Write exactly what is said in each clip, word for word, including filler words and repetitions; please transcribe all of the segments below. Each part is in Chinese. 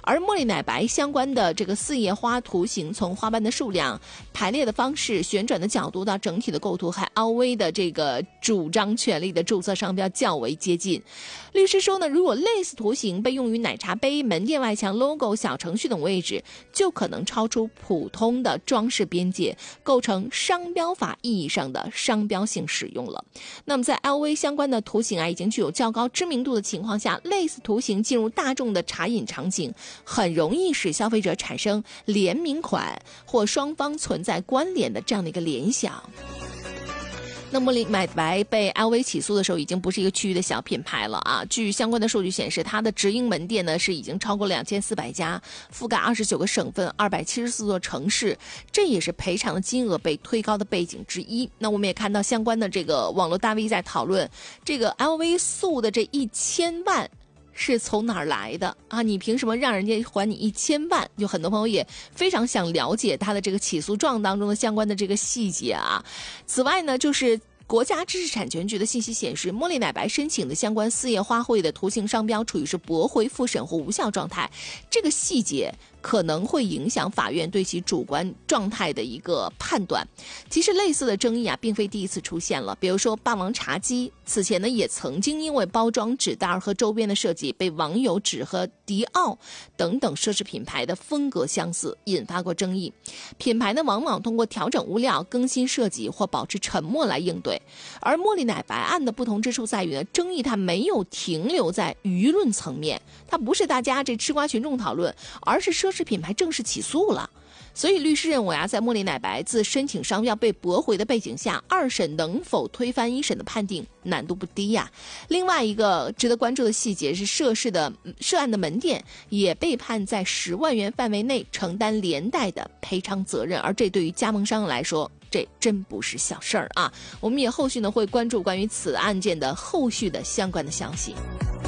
而茉莉奶白相关的这个四叶花图形，从花瓣的数量、排列的方式、旋转的角度到整体的构图，还 L V 的这个主张权利的注册商标较为接近。律师说呢，如果类似图形被用于奶茶杯、门店外墙 logo、小程序等位置，就可能超出普通的装饰边界，构成商标法意义上的商标性使用了。那么在 L V 相关的图形啊已经具有较高知名度的情况下，类似图形进入大众的茶饮场景，很容易使消费者产生联名款或双方存在关联的这样的一个联想。那茉莉奶白被 L V 起诉的时候，已经不是一个区域的小品牌了啊！据相关的数据显示，它的直营门店呢是已经超过两千四百家，覆盖二十九个省份、二百七十四座城市，这也是赔偿的金额被推高的背景之一。那我们也看到相关的这个网络大 V 在讨论，这个 L V 诉的这一千万。是从哪儿来的啊？你凭什么让人家还你一千万？就很多朋友也非常想了解他的这个起诉状当中的相关的这个细节啊。此外呢，就是国家知识产权局的信息显示，茉莉奶白申请的相关四叶花卉的图形商标处于是驳回、复审或无效状态，这个细节可能会影响法院对其主观状态的一个判断。其实类似的争议啊，并非第一次出现了。比如说霸王茶姬，此前呢也曾经因为包装纸袋和周边的设计被网友指和迪奥等等奢侈品牌的风格相似，引发过争议。品牌呢往往通过调整物料、更新设计或保持沉默来应对。而茉莉奶白案的不同之处在于呢，争议它没有停留在舆论层面，它不是大家这吃瓜群众讨论，而是奢侈品牌正式起诉了。所以律师认为啊，在茉莉奶白自申请商标被驳回的背景下，二审能否推翻一审的判定难度不低呀、啊。另外一个值得关注的细节是，涉事的涉案的门店也被判在十万元范围内承担连带的赔偿责任，而这对于加盟商来说，这真不是小事儿啊。我们也后续呢会关注关于此案件的后续的相关的消息。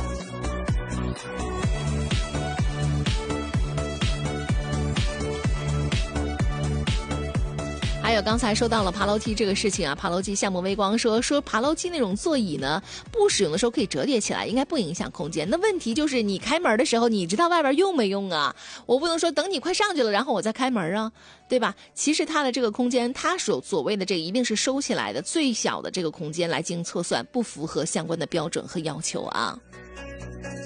还有刚才说到了爬楼梯这个事情啊，爬楼梯项目微光说说爬楼梯那种座椅呢，不使用的时候可以折叠起来，应该不影响空间。那问题就是你开门的时候，你知道外边用没用啊？我不能说等你快上去了，然后我再开门啊，对吧？其实它的这个空间，它所所谓的这个一定是收起来的最小的这个空间来进行测算，不符合相关的标准和要求啊。